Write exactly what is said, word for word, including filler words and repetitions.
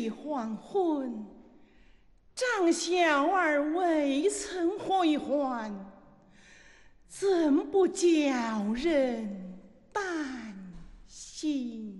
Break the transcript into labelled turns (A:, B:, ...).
A: 已黄昏，长小儿未曾回还，怎不叫人担心？